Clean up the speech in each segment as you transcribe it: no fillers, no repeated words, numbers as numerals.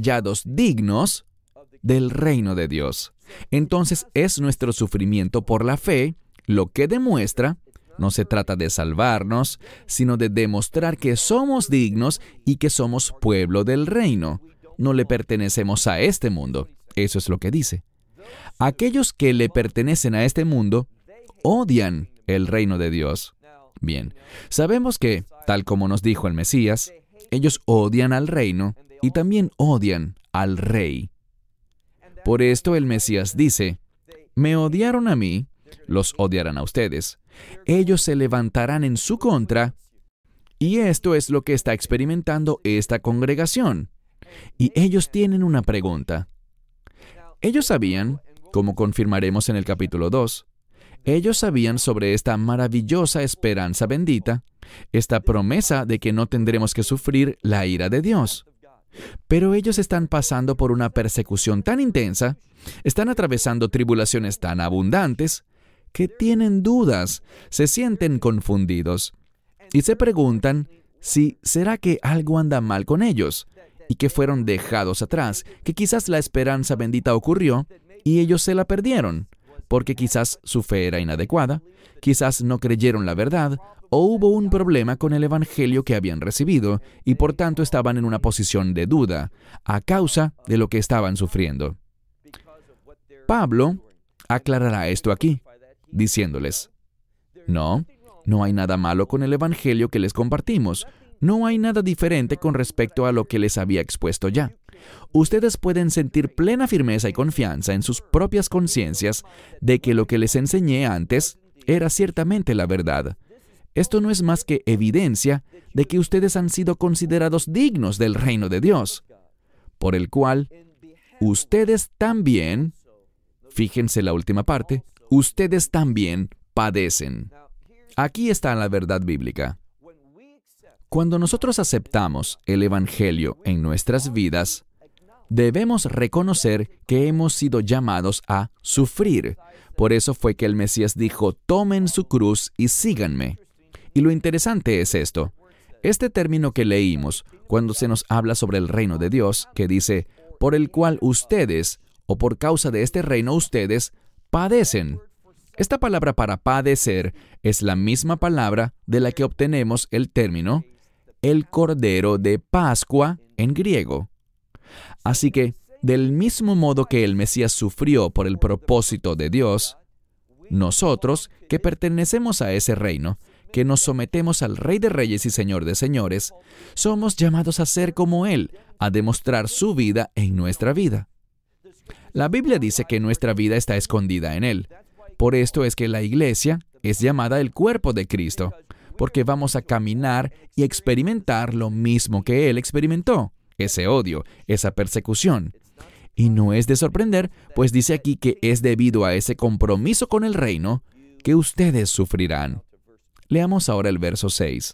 hallados dignos del reino de Dios. Entonces es nuestro sufrimiento por la fe lo que demuestra, no se trata de salvarnos, sino de demostrar que somos dignos y que somos pueblo del reino. No le pertenecemos a este mundo. Eso es lo que dice. Aquellos que le pertenecen a este mundo odian el reino de Dios. Bien, sabemos que, tal como nos dijo el Mesías, ellos odian al reino y también odian al rey. Por esto el Mesías dice, me odiaron a mí, los odiarán a ustedes. Ellos se levantarán en su contra, y esto es lo que está experimentando esta congregación. Y ellos tienen una pregunta. Ellos sabían, como confirmaremos en el capítulo 2, ellos sabían sobre esta maravillosa esperanza bendita, esta promesa de que no tendremos que sufrir la ira de Dios. Pero ellos están pasando por una persecución tan intensa, están atravesando tribulaciones tan abundantes, que tienen dudas, se sienten confundidos y se preguntan si será que algo anda mal con ellos y que fueron dejados atrás, que quizás la esperanza bendita ocurrió y ellos se la perdieron, porque quizás su fe era inadecuada, quizás no creyeron la verdad, o hubo un problema con el evangelio que habían recibido y por tanto estaban en una posición de duda a causa de lo que estaban sufriendo. Pablo aclarará esto aquí, diciéndoles, no hay nada malo con el evangelio que les compartimos, no hay nada diferente con respecto a lo que les había expuesto ya. Ustedes pueden sentir plena firmeza y confianza en sus propias conciencias de que lo que les enseñé antes era ciertamente la verdad. Esto no es más que evidencia de que ustedes han sido considerados dignos del reino de Dios, por el cual ustedes también, fíjense la última parte, ustedes también padecen. Aquí está la verdad bíblica. Cuando nosotros aceptamos el Evangelio en nuestras vidas, debemos reconocer que hemos sido llamados a sufrir. Por eso fue que el Mesías dijo, tomen su cruz y síganme. Y lo interesante es esto. Este término que leímos, cuando se nos habla sobre el reino de Dios, que dice, por el cual ustedes, o por causa de este reino ustedes, padecen. Esta palabra para padecer es la misma palabra de la que obtenemos el término el Cordero de Pascua en griego. Así que, del mismo modo que el Mesías sufrió por el propósito de Dios, nosotros, que pertenecemos a ese reino, que nos sometemos al Rey de Reyes y Señor de Señores, somos llamados a ser como Él, a demostrar su vida en nuestra vida. La Biblia dice que nuestra vida está escondida en Él. Por esto es que la iglesia es llamada el cuerpo de Cristo, porque vamos a caminar y experimentar lo mismo que Él experimentó, ese odio, esa persecución. Y no es de sorprender, pues dice aquí que es debido a ese compromiso con el reino que ustedes sufrirán. Leamos ahora el verso 6.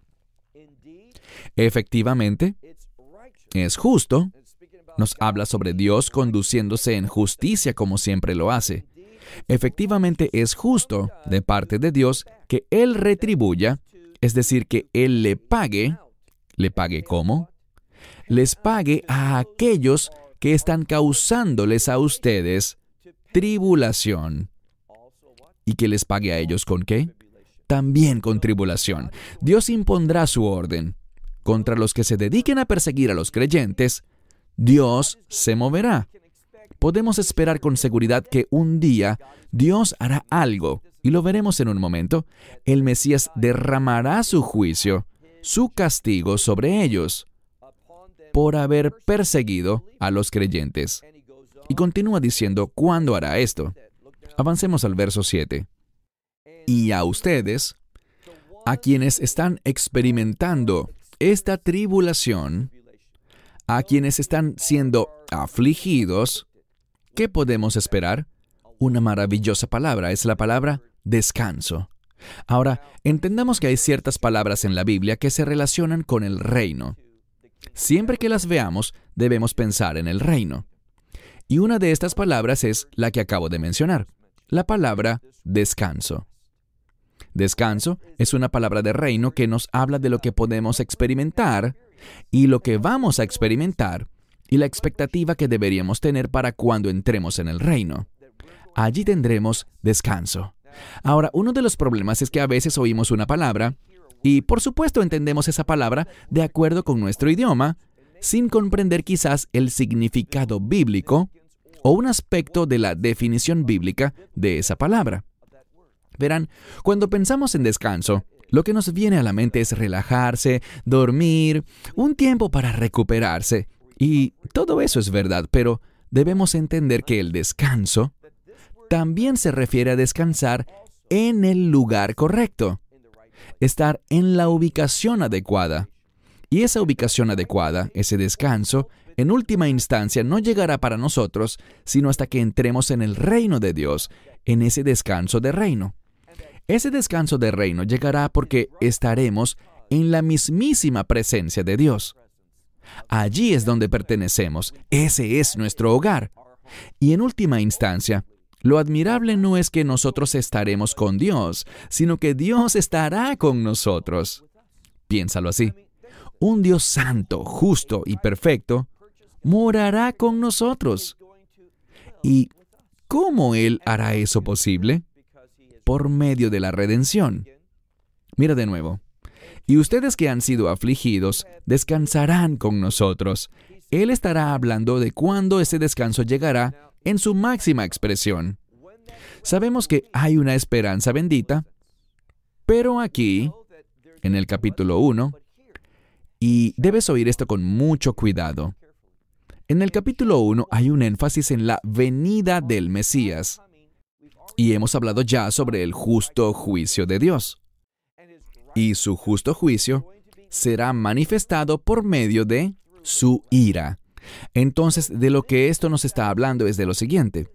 Efectivamente, es justo. Nos habla sobre Dios conduciéndose en justicia como siempre lo hace. Efectivamente es justo de parte de Dios que Él retribuya, es decir, que Él ¿le pague cómo? Les pague a aquellos que están causándoles a ustedes tribulación. ¿Y que les pague a ellos con qué? También con tribulación. Dios impondrá su orden. Contra los que se dediquen a perseguir a los creyentes, Dios se moverá. Podemos esperar con seguridad que un día Dios hará algo, y lo veremos en un momento. El Mesías derramará su juicio, su castigo sobre ellos, por haber perseguido a los creyentes. Y continúa diciendo, ¿cuándo hará esto? Avancemos al verso 7. Y a ustedes, a quienes están experimentando esta tribulación, a quienes están siendo afligidos, ¿qué podemos esperar? Una maravillosa palabra, es la palabra descanso. Ahora, entendamos que hay ciertas palabras en la Biblia que se relacionan con el reino. Siempre que las veamos, debemos pensar en el reino. Y una de estas palabras es la que acabo de mencionar, la palabra descanso. Descanso es una palabra de reino que nos habla de lo que podemos experimentar, y lo que vamos a experimentar y la expectativa que deberíamos tener para cuando entremos en el reino. Allí tendremos descanso. Ahora, uno de los problemas es que a veces oímos una palabra y, por supuesto, entendemos esa palabra de acuerdo con nuestro idioma, sin comprender quizás el significado bíblico o un aspecto de la definición bíblica de esa palabra. Verán, cuando pensamos en descanso, lo que nos viene a la mente es relajarse, dormir, un tiempo para recuperarse. Y todo eso es verdad, pero debemos entender que el descanso también se refiere a descansar en el lugar correcto, estar en la ubicación adecuada. Y esa ubicación adecuada, ese descanso, en última instancia no llegará para nosotros, sino hasta que entremos en el reino de Dios, en ese descanso de reino. Ese descanso de reino llegará porque estaremos en la mismísima presencia de Dios. Allí es donde pertenecemos, ese es nuestro hogar. Y en última instancia, lo admirable no es que nosotros estaremos con Dios, sino que Dios estará con nosotros. Piénsalo así. Un Dios santo, justo y perfecto morará con nosotros. ¿Y cómo Él hará eso posible? Por medio de la redención. Mira de nuevo. Y ustedes que han sido afligidos, descansarán con nosotros. Él estará hablando de cuándo ese descanso llegará en su máxima expresión. Sabemos que hay una esperanza bendita, pero aquí, en el capítulo 1, y debes oír esto con mucho cuidado. En el capítulo 1 hay un énfasis en la venida del Mesías. Y hemos hablado ya sobre el justo juicio de Dios. Y su justo juicio será manifestado por medio de su ira. Entonces, de lo que esto nos está hablando es de lo siguiente.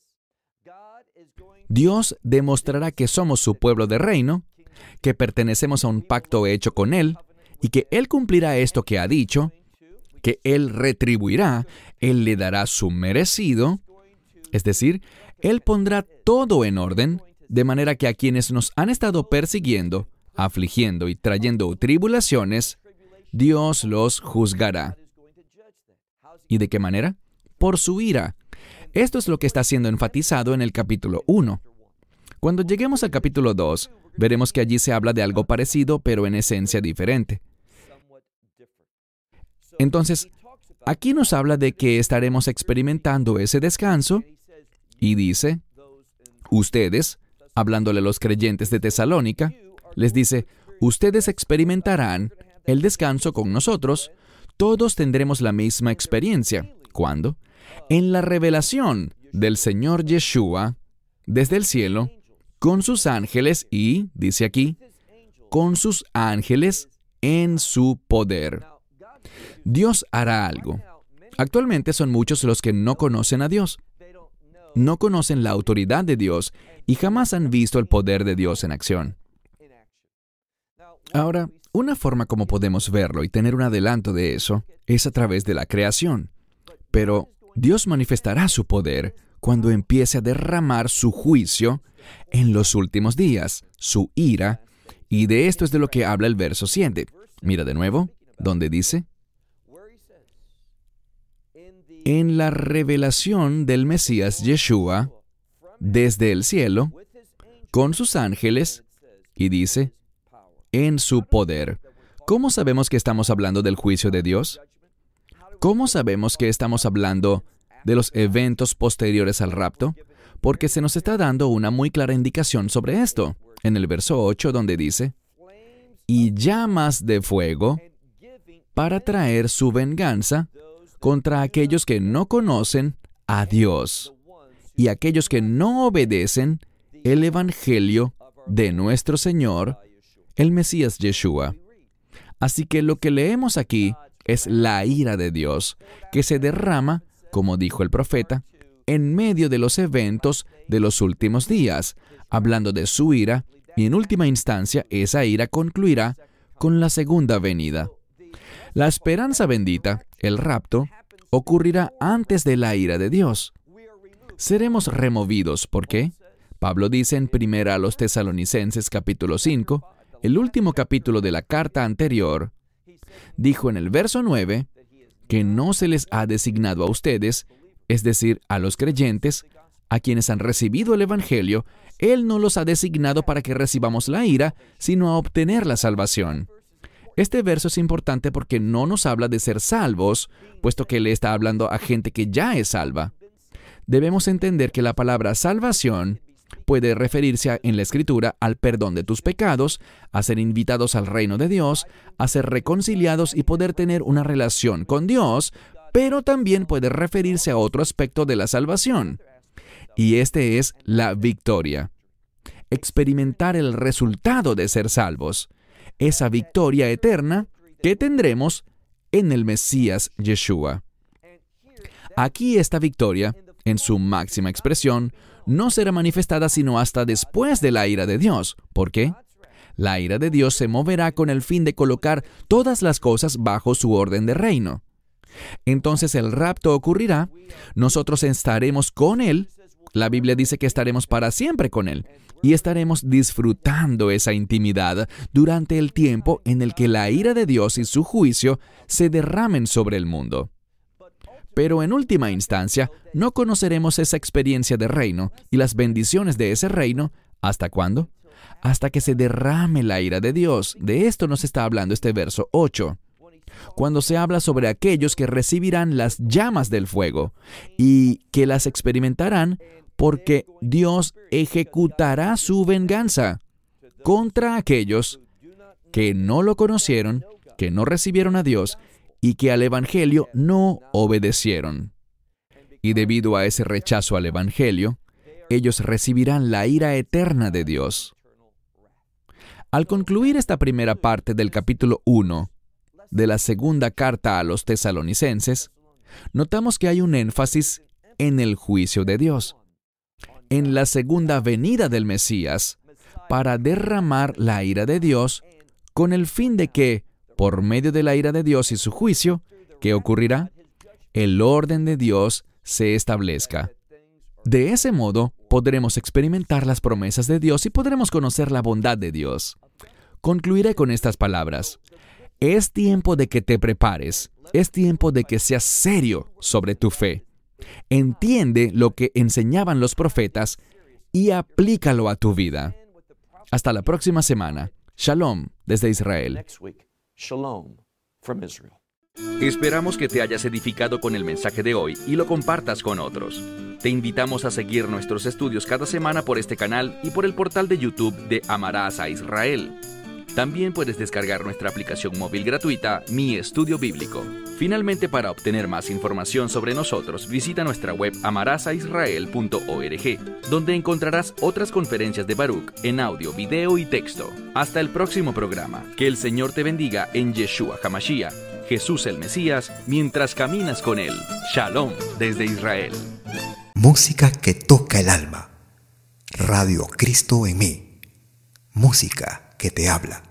Dios demostrará que somos su pueblo de reino, que pertenecemos a un pacto hecho con Él, y que Él cumplirá esto que ha dicho, que Él retribuirá, Él le dará su merecido, es decir, Él pondrá todo en orden, de manera que a quienes nos han estado persiguiendo, afligiendo y trayendo tribulaciones, Dios los juzgará. ¿Y de qué manera? Por su ira. Esto es lo que está siendo enfatizado en el capítulo 1. Cuando lleguemos al capítulo 2, veremos que allí se habla de algo parecido, pero en esencia diferente. Entonces, aquí nos habla de que estaremos experimentando ese descanso, y dice, ustedes, hablándole a los creyentes de Tesalónica, les dice, ustedes experimentarán el descanso con nosotros, todos tendremos la misma experiencia. ¿Cuándo? En la revelación del Señor Yeshua, desde el cielo, con sus ángeles y, dice aquí, con sus ángeles en su poder. Dios hará algo. Actualmente son muchos los que no conocen a Dios. No conocen la autoridad de Dios y jamás han visto el poder de Dios en acción. Ahora, una forma como podemos verlo y tener un adelanto de eso es a través de la creación. Pero Dios manifestará su poder cuando empiece a derramar su juicio en los últimos días, su ira, y de esto es de lo que habla el verso 7. Mira de nuevo, donde dice, en la revelación del Mesías Yeshua, desde el cielo, con sus ángeles, y dice, en su poder. ¿Cómo sabemos que estamos hablando del juicio de Dios? ¿Cómo sabemos que estamos hablando de los eventos posteriores al rapto? Porque se nos está dando una muy clara indicación sobre esto, en el verso 8, donde dice, y llamas de fuego para traer su venganza contra aquellos que no conocen a Dios y aquellos que no obedecen el Evangelio de nuestro Señor, el Mesías Yeshua. Así que lo que leemos aquí es la ira de Dios, que se derrama, como dijo el profeta, en medio de los eventos de los últimos días, hablando de su ira, y en última instancia esa ira concluirá con la segunda venida. La esperanza bendita, el rapto, ocurrirá antes de la ira de Dios. Seremos removidos, ¿por qué? Pablo dice en 1 a los Tesalonicenses capítulo 5, el último capítulo de la carta anterior, dijo en el verso 9, que no se les ha designado a ustedes, es decir, a los creyentes, a quienes han recibido el Evangelio, Él no los ha designado para que recibamos la ira, sino a obtener la salvación. Este verso es importante porque no nos habla de ser salvos, puesto que le está hablando a gente que ya es salva. Debemos entender que la palabra salvación puede referirse en la Escritura al perdón de tus pecados, a ser invitados al reino de Dios, a ser reconciliados y poder tener una relación con Dios, pero también puede referirse a otro aspecto de la salvación. Y este es la victoria. Experimentar el resultado de ser salvos. Esa victoria eterna que tendremos en el Mesías Yeshua. Aquí esta victoria, en su máxima expresión, no será manifestada sino hasta después de la ira de Dios. ¿Por qué? La ira de Dios se moverá con el fin de colocar todas las cosas bajo su orden de reino. Entonces el rapto ocurrirá, nosotros estaremos con Él, la Biblia dice que estaremos para siempre con Él, y estaremos disfrutando esa intimidad durante el tiempo en el que la ira de Dios y su juicio se derramen sobre el mundo. Pero en última instancia, no conoceremos esa experiencia de reino y las bendiciones de ese reino, ¿hasta cuándo? Hasta que se derrame la ira de Dios. De esto nos está hablando este verso 8. Cuando se habla sobre aquellos que recibirán las llamas del fuego y que las experimentarán porque Dios ejecutará su venganza contra aquellos que no lo conocieron, que no recibieron a Dios y que al Evangelio no obedecieron. Y debido a ese rechazo al Evangelio, ellos recibirán la ira eterna de Dios. Al concluir esta primera parte del capítulo 1 de la segunda carta a los tesalonicenses, notamos que hay un énfasis en el juicio de Dios, en la segunda venida del Mesías, para derramar la ira de Dios con el fin de que, por medio de la ira de Dios y su juicio, ¿qué ocurrirá? El orden de Dios se establezca. De ese modo, podremos experimentar las promesas de Dios y podremos conocer la bondad de Dios. Concluiré con estas palabras. Es tiempo de que te prepares. Es tiempo de que seas serio sobre tu fe. Entiende lo que enseñaban los profetas y aplícalo a tu vida. Hasta la próxima semana. Shalom desde Israel. Shalom from Israel. Esperamos que te hayas edificado con el mensaje de hoy y lo compartas con otros. Te invitamos a seguir nuestros estudios cada semana por este canal y por el portal de YouTube de Amarás a Israel. También puedes descargar nuestra aplicación móvil gratuita, Mi Estudio Bíblico. Finalmente, para obtener más información sobre nosotros, visita nuestra web amarasaisrael.org, donde encontrarás otras conferencias de Baruch en audio, video y texto. Hasta el próximo programa. Que el Señor te bendiga en Yeshua HaMashiach, Jesús el Mesías, mientras caminas con Él. Shalom desde Israel. Música que toca el alma. Radio Cristo en mí. Música que te habla.